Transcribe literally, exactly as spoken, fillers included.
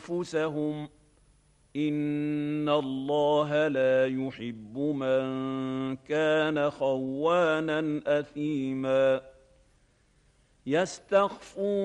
أنفسهم إن الله لا يحب من كان خوانا أثيما يستخفون